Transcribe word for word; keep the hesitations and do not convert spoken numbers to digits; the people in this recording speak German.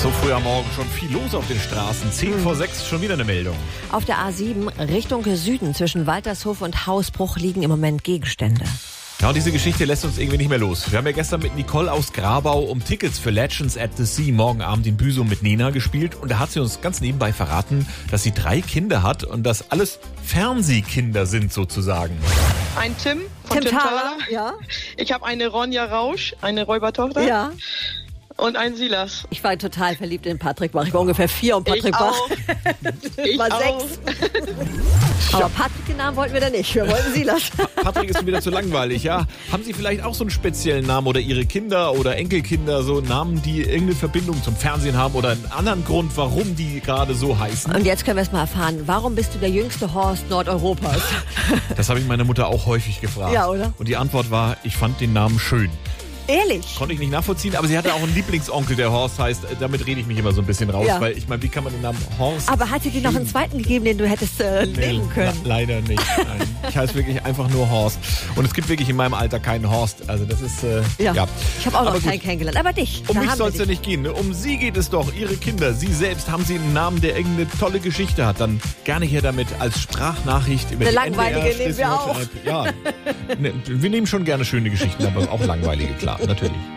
So früh am Morgen schon viel los auf den Straßen. Zehn vor sechs, schon wieder eine Meldung. Auf der A sieben Richtung Süden zwischen Waltershof und Hausbruch liegen im Moment Gegenstände. Ja, und diese Geschichte lässt uns irgendwie nicht mehr los. Wir haben ja gestern mit Nicole aus Grabau um Tickets für Legends at the Sea morgen Abend in Büsum mit Nena gespielt. Und da hat sie uns ganz nebenbei verraten, dass sie drei Kinder hat und dass alles Fernsehkinder sind sozusagen. Ein Tim von Tim Tim Thaler, Thaler. ja. Ich habe eine Ronja Rausch, eine Räubertochter. Ja. Und einen Silas. Ich war total verliebt in Patrick Bach. Ich war ungefähr vier und Patrick ich Bach auch. Ich war auch. sechs. Aber Patrick den Namen wollten wir da nicht. Wir wollten Silas. Patrick ist schon wieder zu langweilig, ja? Haben Sie vielleicht auch so einen speziellen Namen oder Ihre Kinder oder Enkelkinder, so Namen, die irgendeine Verbindung zum Fernsehen haben oder einen anderen Grund, warum die gerade so heißen? Und jetzt können wir es mal erfahren. Warum bist du der jüngste Horst Nordeuropas? Das habe ich meine Mutter auch häufig gefragt. Ja, oder? Und die Antwort war, ich fand den Namen schön. Ehrlich? Konnte ich nicht nachvollziehen, aber sie hatte auch einen Lieblingsonkel, der Horst heißt. Damit rede ich mich immer so ein bisschen raus, Ja. weil ich meine, wie kann man den Namen Horst... Aber hat sie dir noch einen zweiten gegeben, den du hättest äh, nehmen können? Le leider nicht. Nein. Ich heiße wirklich einfach nur Horst. Und es gibt wirklich in meinem Alter keinen Horst. Also das ist... Äh, Ja. ja. Ich habe auch noch Aber gut. keinen kennengelernt. Aber dich. Um da mich haben soll wir es ja dich. nicht gehen. Ne? Um Sie geht es doch. Ihre Kinder, Sie selbst, haben Sie einen Namen, der irgendeine tolle Geschichte hat. Dann gerne hier damit als Sprachnachricht über Eine die langweilige N D R nehmen wir auch. Schleswig-Holstein-App. Ja, ne, wir nehmen schon gerne schöne Geschichten, aber auch langweilige, klar, natürlich.